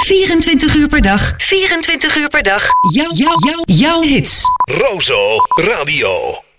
24 uur per dag. 24 uur per dag. Jouw hits. Rozo Radio.